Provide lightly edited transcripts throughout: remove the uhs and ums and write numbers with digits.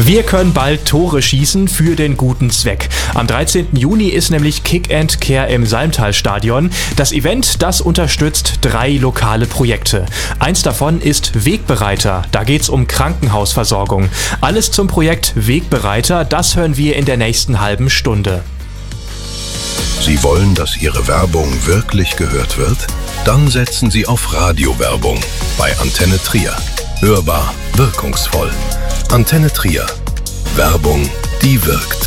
Wir können bald Tore schießen für den guten Zweck. Am 13. Juni ist nämlich Kick and Care im Salmtal-Stadion. Das Event, das unterstützt 3 lokale Projekte. Eins davon ist Wegbereiter. Da geht's um Krankenhausversorgung. Alles zum Projekt Wegbereiter, das hören wir in der nächsten halben Stunde. Sie wollen, dass Ihre Werbung wirklich gehört wird? Dann setzen Sie auf Radiowerbung bei Antenne Trier. Hörbar, wirkungsvoll. Antenne Trier. Werbung, die wirkt.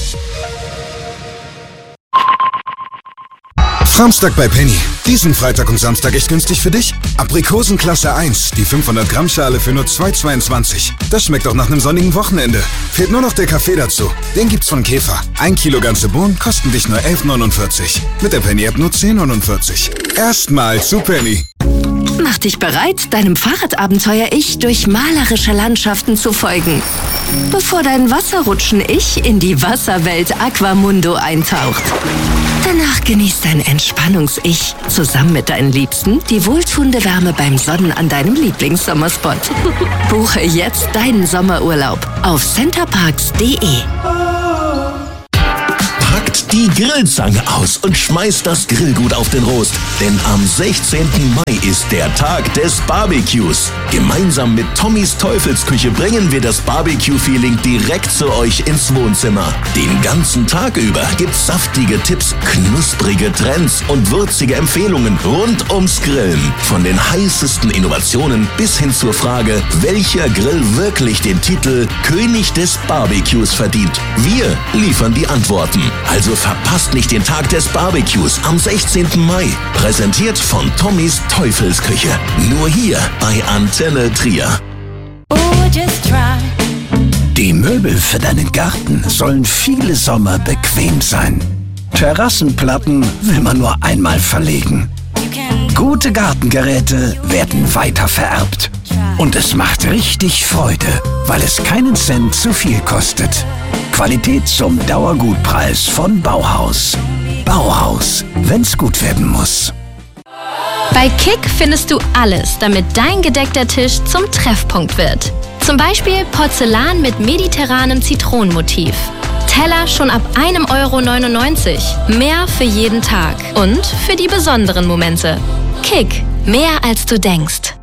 Samstag bei Penny. Diesen Freitag und Samstag echt günstig für dich? Aprikosen Klasse 1, die 500 Gramm Schale für nur 2,22. Das schmeckt auch nach einem sonnigen Wochenende. Fehlt nur noch der Kaffee dazu. Den gibt's von Käfer. 1 Kilo ganze Bohnen kosten dich nur 11,49. Mit der Penny-App nur 10,49. Erstmal zu Penny. Mach dich bereit, deinem Fahrradabenteuer-Ich durch malerische Landschaften zu folgen. Bevor dein Wasserrutschen-Ich in die Wasserwelt Aquamundo eintaucht. Danach genießt dein Entspannungs-Ich zusammen mit deinen Liebsten die wohltuende Wärme beim Sonnen an deinem Lieblingssommerspot. Buche jetzt deinen Sommerurlaub auf centerparks.de. Packt die Grillzange aus und schmeißt das Grillgut auf den Rost. Denn am 16. Mai ist der Tag des Barbecues. Gemeinsam mit Tommys Teufelsküche bringen wir das Barbecue-Feeling direkt zu euch ins Wohnzimmer. Den ganzen Tag über gibt's saftige Tipps, knusprige Trends und würzige Empfehlungen rund ums Grillen. Von den heißesten Innovationen bis hin zur Frage, welcher Grill wirklich den Titel König des Barbecues verdient. Wir liefern die Antworten. Also verpasst nicht den Tag des Barbecues am 16. Mai. Präsentiert von Tommys Teufelsküche. Nur hier bei Antenne Trier. Die Möbel für deinen Garten sollen viele Sommer bequem sein. Terrassenplatten will man nur einmal verlegen. Gute Gartengeräte werden weiter vererbt. Und es macht richtig Freude, weil es keinen Cent zu viel kostet. Qualität zum Dauergutpreis von Bauhaus. Bauhaus, wenn's gut werden muss. Bei Kick findest du alles, damit dein gedeckter Tisch zum Treffpunkt wird. Zum Beispiel Porzellan mit mediterranem Zitronenmotiv. Teller schon ab 1,99 €. Mehr für jeden Tag und für die besonderen Momente. Kick, mehr als du denkst.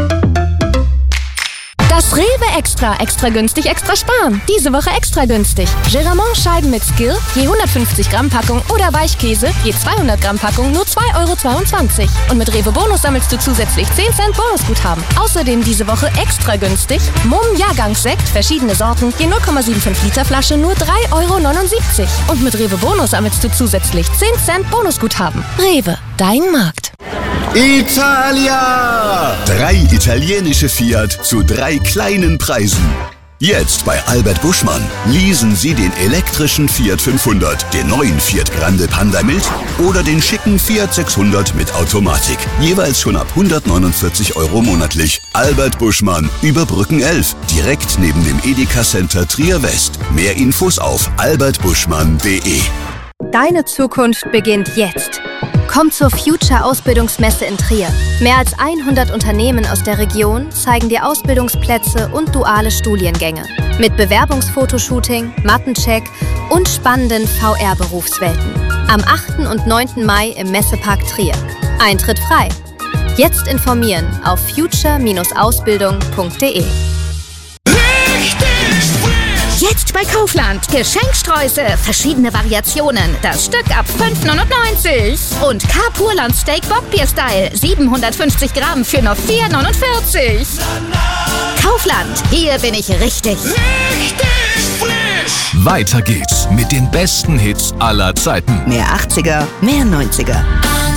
Das Rewe Extra günstig, extra sparen. Diese Woche extra günstig. Geramont-Scheiben mit Skill, je 150 Gramm Packung oder Weichkäse, je 200 Gramm Packung, nur 2,22 €. Und mit Rewe Bonus sammelst du zusätzlich 10 Cent Bonusguthaben. Außerdem diese Woche extra günstig Mumm Jahrgangssekt, verschiedene Sorten, je 0,75 Liter Flasche, nur 3,79 €. Und mit Rewe Bonus sammelst du zusätzlich 10 Cent Bonusguthaben. Rewe, dein Markt. Italia! 3 italienische Fiat zu 3 kleinen Preisen. Jetzt bei Albert Buschmann. Leasen Sie den elektrischen Fiat 500, den neuen Fiat Grande Panda Mild oder den schicken Fiat 600 mit Automatik. Jeweils schon ab 149 € monatlich. Albert Buschmann, über Brücken 11, direkt neben dem Edeka Center Trier West. Mehr Infos auf albertbuschmann.de. Deine Zukunft beginnt jetzt. Komm zur Future-Ausbildungsmesse in Trier. Mehr als 100 Unternehmen aus der Region zeigen dir Ausbildungsplätze und duale Studiengänge. Mit Bewerbungsfotoshooting, Mattencheck und spannenden VR-Berufswelten. Am 8. und 9. Mai im Messepark Trier. Eintritt frei. Jetzt informieren auf future-ausbildung.de. Jetzt bei Kaufland. Geschenksträuße, verschiedene Variationen. Das Stück ab 5,99 €. Und Carpurland Steak Bockbier-Style. 750 Gramm für nur 4,49 €. Kaufland, hier bin ich richtig. Weiter geht's mit den besten Hits aller Zeiten. Mehr 80er, mehr 90er.